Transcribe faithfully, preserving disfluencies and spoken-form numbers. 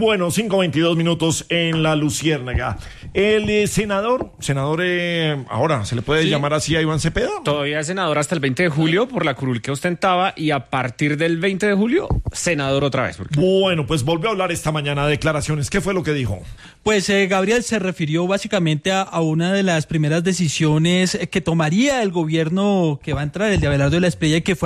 Bueno, cinco veintidós minutos en la Luciérnaga. El eh, senador, senador, eh, ahora, ¿se le puede Sí. llamar así a Iván Cepeda? Todavía es senador hasta el veinte de julio por la curul que ostentaba y a partir del veinte de julio, senador otra vez. Porque... Bueno, pues volvió a hablar esta mañana de declaraciones. ¿Qué fue lo que dijo? Pues eh, Gabriel se refirió básicamente a, a una de las primeras decisiones que tomaría el gobierno que va a entrar, el de Abelardo de la Espriella, y que fue